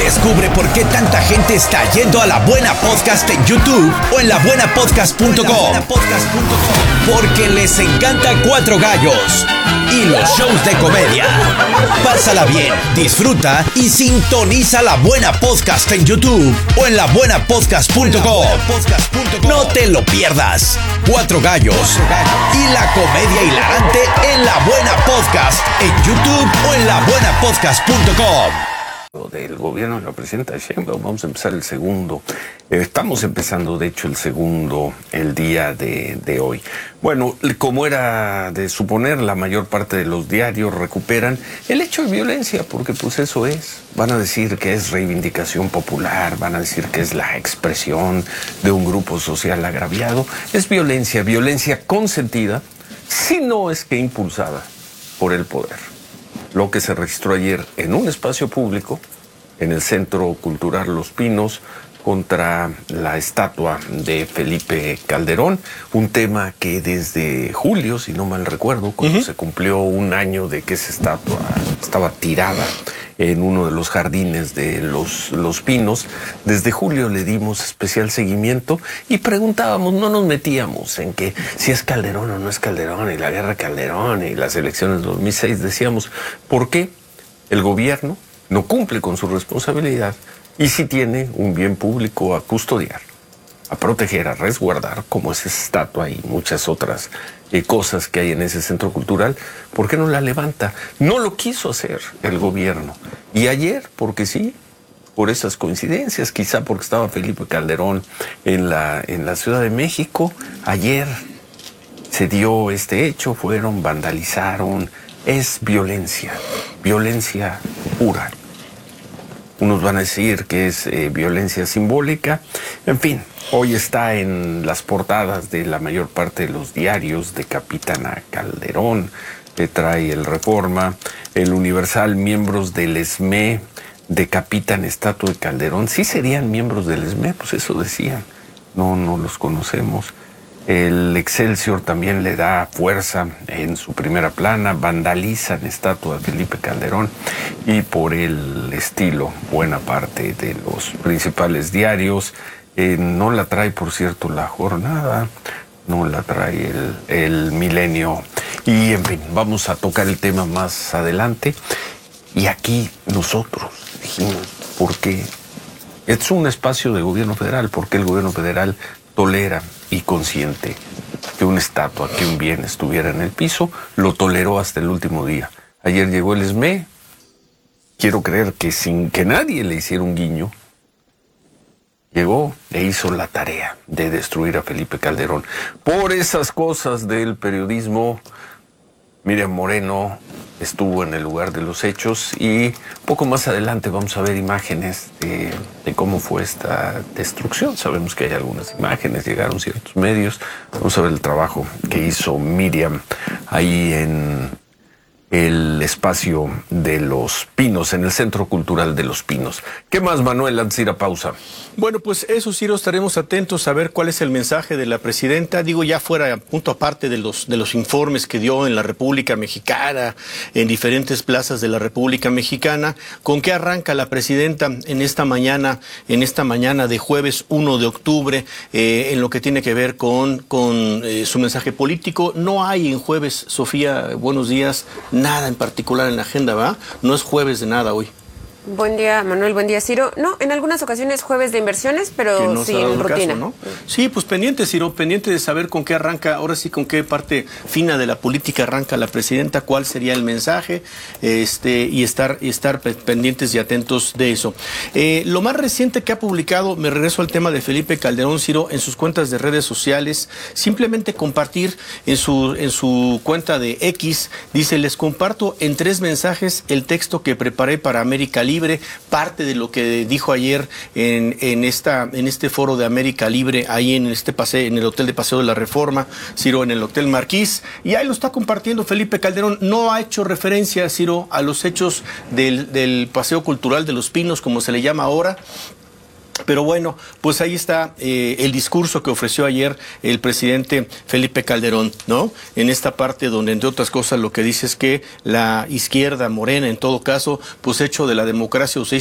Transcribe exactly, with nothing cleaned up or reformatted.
Descubre por qué tanta gente está yendo a La Buena Podcast en YouTube o en la buena podcast punto com. Porque les encanta Cuatro Gallos y los shows de comedia. Pásala bien, disfruta y sintoniza La Buena Podcast en YouTube o en la buena podcast punto com. No te lo pierdas. Cuatro Gallos y la comedia hilarante en La Buena Podcast en YouTube o en la buena podcast punto com. Del gobierno de la presidenta Sheinbaum. Vamos a empezar el segundo. Eh, estamos empezando, de hecho, el segundo el día de, de hoy. Bueno, como era de suponer, la mayor parte de los diarios recuperan el hecho de violencia, porque pues eso es. Van a decir que es reivindicación popular, van a decir que es la expresión de un grupo social agraviado. Es violencia, violencia consentida, si no es que impulsada por el poder. Lo que se registró ayer en un espacio público, en el Centro Cultural Los Pinos, contra la estatua de Felipe Calderón, un tema que desde julio, si no mal recuerdo, cuando uh-huh. se cumplió un año de que esa estatua estaba tirada en uno de los jardines de los, los Pinos, desde julio le dimos especial seguimiento y preguntábamos, no nos metíamos en que si es Calderón o no es Calderón, y la guerra Calderón y las elecciones de dos mil seis, decíamos, ¿por qué el gobierno no cumple con su responsabilidad y si tiene un bien público a custodiar, a proteger, a resguardar, como es esa estatua y muchas otras eh, cosas que hay en ese centro cultural? ¿Por qué no la levanta? No lo quiso hacer el gobierno. Y ayer, porque sí, por esas coincidencias, quizá porque estaba Felipe Calderón en la, en la Ciudad de México, ayer se dio este hecho, fueron, vandalizaron. Es violencia, violencia pura. Unos van a decir que es eh, violencia simbólica. En fin, hoy está en las portadas de la mayor parte de los diarios. Decapitan a Calderón, que trae el Reforma, el Universal, miembros del E S M E decapitan estatua de Calderón. Sí serían miembros del E S M E, pues eso decían. No, no los conocemos. El Excelsior también le da fuerza en su primera plana, vandalizan estatua de Felipe Calderón y por el estilo, buena parte de los principales diarios. Eh, no la trae, por cierto, La Jornada, no la trae el, el Milenio. Y en fin, vamos a tocar el tema más adelante. Y aquí nosotros dijimos, ¿por qué? Es un espacio de gobierno federal, ¿por qué el gobierno federal tolera y consiente que una estatua, que un bien estuviera en el piso? Lo toleró hasta el último día. Ayer llegó el E S M E, quiero creer que sin que nadie le hiciera un guiño, llegó e hizo la tarea de destruir a Felipe Calderón. Por esas cosas del periodismo, Miriam Moreno estuvo en el lugar de los hechos y poco más adelante vamos a ver imágenes de, de cómo fue esta destrucción. Sabemos que hay algunas imágenes, llegaron ciertos medios. Vamos a ver el trabajo que hizo Miriam ahí en el espacio de Los Pinos, en el Centro Cultural de Los Pinos. ¿Qué más, Manuel, antes de ir a pausa? Bueno, pues eso, Ciro, estaremos atentos a ver cuál es el mensaje de la presidenta. Digo, ya fuera punto aparte de los, de los informes que dio en la República Mexicana, en diferentes plazas de la República Mexicana, ¿con qué arranca la presidenta en esta mañana, en esta mañana de jueves uno de octubre, eh, en lo que tiene que ver con, con eh, su mensaje político? No hay en jueves, Sofía, buenos días, nada en particular en la agenda, ¿va? No es jueves de nada hoy. Buen día, Manuel. Buen día, Ciro. No, en algunas ocasiones jueves de inversiones, pero no sin rutina. Caso, ¿no? Sí, pues pendiente, Ciro, pendiente de saber con qué arranca, ahora sí con qué parte fina de la política arranca la presidenta, cuál sería el mensaje, este, y estar, y estar pendientes y atentos de eso. Eh, lo más reciente que ha publicado, me regreso al tema de Felipe Calderón, Ciro, en sus cuentas de redes sociales, simplemente compartir en su, en su cuenta de X, dice, les comparto en tres mensajes el texto que preparé para América Libre. Libre, parte de lo que dijo ayer en, en, esta, en este foro de América Libre, ahí en, este paseo, en el Hotel de Paseo de la Reforma, Ciro, en el Hotel Marquís, y ahí lo está compartiendo Felipe Calderón. No ha hecho referencia, Ciro, a los hechos del, del Paseo Cultural de Los Pinos, como se le llama ahora. Pero bueno, pues ahí está eh, el discurso que ofreció ayer el presidente Felipe Calderón, ¿no? En esta parte donde, entre otras cosas, lo que dice es que la izquierda, Morena, en todo caso, pues hecho de la democracia,